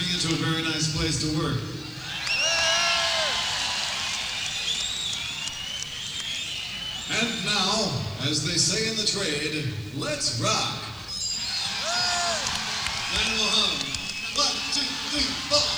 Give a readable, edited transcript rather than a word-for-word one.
turning into a very nice place to work. And now, as they say in the trade, let's rock. 9 will hum. 1, 2, 3, 4.